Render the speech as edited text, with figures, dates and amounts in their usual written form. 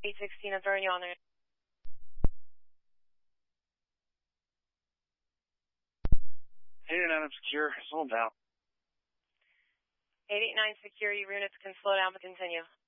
816, I'm throwing you on there. 889, I'm secure. Slow down. 889 secure, your units can slow down but continue.